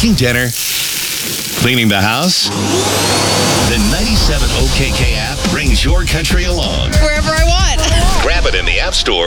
Cooking dinner? Cleaning the house? The 97 OKK app brings your country along. Wherever I want. Grab it in the App Store